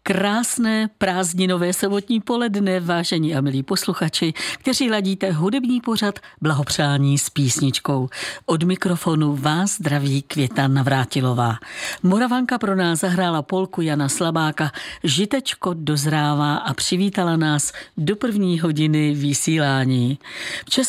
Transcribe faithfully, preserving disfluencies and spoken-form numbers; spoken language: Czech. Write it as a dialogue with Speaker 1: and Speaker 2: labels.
Speaker 1: Krásné prázdninové sobotní poledne, vážení a milí posluchači, kteří ladíte hudební pořad Blahopřání s písničkou. Od mikrofonu vás zdraví Květa Navrátilová. Moravanka pro nás zahrála polku Jana Slabáka Žitečko dozrává a přivítala nás do první hodiny vysílání. V